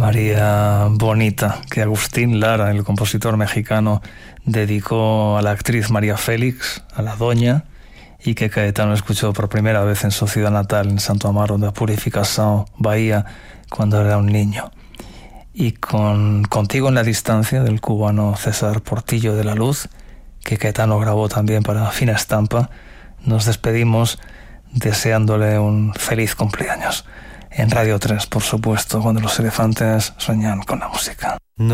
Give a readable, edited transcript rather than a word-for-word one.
María Bonita, que Agustín Lara, el compositor mexicano, dedicó a la actriz María Félix, a la doña, y que Caetano escuchó por primera vez en su ciudad natal, en Santo Amaro da Purificación, Bahía, cuando era un niño. Y con Contigo en la distancia, del cubano César Portillo de la Luz, que Caetano grabó también para Fina Estampa, nos despedimos deseándole un feliz cumpleaños. En Radio 3, por supuesto, cuando los elefantes sueñan con la música.